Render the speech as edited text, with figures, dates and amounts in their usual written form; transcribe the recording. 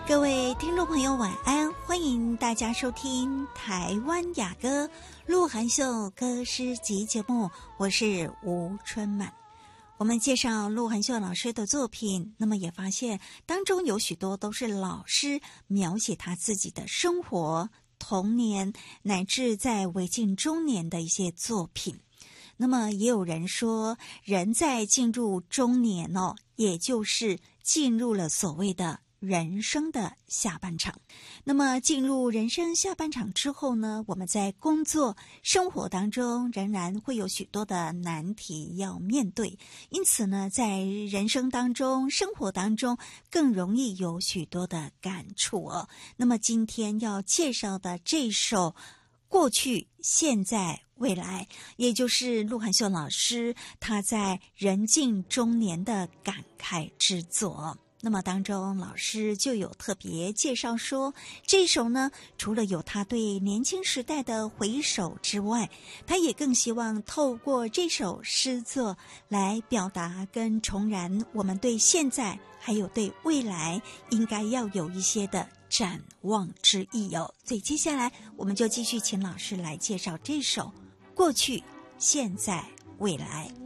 各位听众朋友晚安，欢迎大家收听台湾雅歌鹿晗秀歌诗集节目，我是吴春满。我们介绍鹿晗秀老师的作品，那么也发现当中有许多都是老师描写他自己的生活、童年乃至在为近中年的一些作品。那么也有人说，人在进入中年也就是进入了所谓的人生的下半场。那么进入人生下半场之后呢，我们在工作生活当中仍然会有许多的难题要面对，因此呢，在人生当中生活当中更容易有许多的感触哦。那么今天要介绍的这首过去现在未来，也就是鹿晗秀老师他在人近中年的感慨之作。那么当中老师就有特别介绍说，这首呢除了有他对年轻时代的回首之外，他也更希望透过这首诗作来表达跟重燃我们对现在还有对未来应该要有一些的展望之意哦。所以接下来我们就继续请老师来介绍这首过去现在未来。